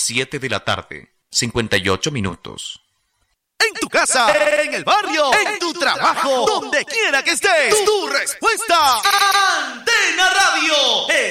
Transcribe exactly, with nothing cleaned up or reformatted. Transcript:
siete de la tarde, cincuenta y ocho minutos. En tu casa, en el barrio, en tu trabajo, donde quiera que estés, tu respuesta. Antena Radio.